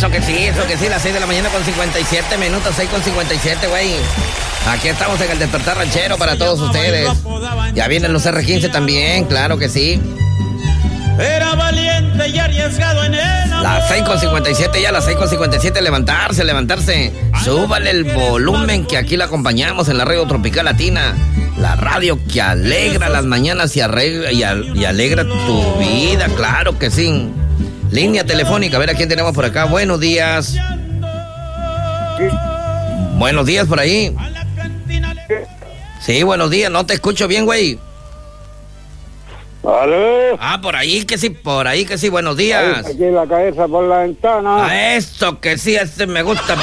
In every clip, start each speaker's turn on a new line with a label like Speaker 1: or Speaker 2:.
Speaker 1: Eso que sí, las 6 de la mañana con 57 minutos, 6 con 57, güey. Aquí estamos en el Despertar Ranchero para todos ustedes. Ya vienen los R15 también, claro que sí.
Speaker 2: Era valiente y arriesgado en el amor.
Speaker 1: Las 6 con 57 ya, las 6 con 57, levantarse. Súbale el volumen que aquí la acompañamos en la radio Tropical Latina. La radio que alegra las mañanas y alegra tu vida, claro que sí. Línea telefónica, a ver a quién tenemos por acá. Buenos días. Buenos días por ahí. Sí, buenos días, no te escucho bien, güey.
Speaker 3: ¿Aló?
Speaker 1: Por ahí que sí, buenos días.
Speaker 3: Aquí la cabeza por la ventana.
Speaker 1: Esto que sí, me gusta.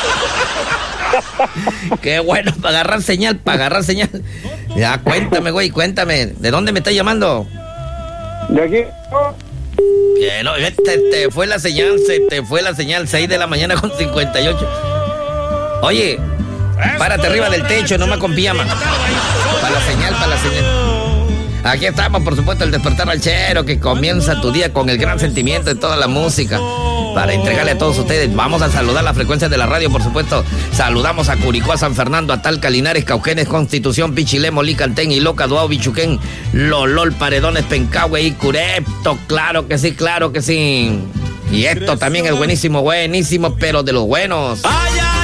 Speaker 1: Qué bueno, para agarrar señal. Ya, cuéntame, güey, ¿de dónde me estás llamando?
Speaker 3: De aquí.
Speaker 1: Que no, te fue la señal, 6 de la mañana con 58. Oye, párate arriba del techo, no me con pijama. Para la señal. Aquí estamos, por supuesto, el Despertar Ranchero, que comienza tu día con el gran sentimiento de toda la música para entregarle a todos ustedes. Vamos a saludar la frecuencia de la radio, por supuesto. Saludamos a Curicó, a San Fernando, a Talca, Linares, Cauquenes, Constitución, Pichilemo, Licantén, Iloca, Duao, Bichuquén, Lolol, Paredones, Pencahue y Curepto. Claro que sí. Y esto también es buenísimo, pero de los buenos.
Speaker 2: Allá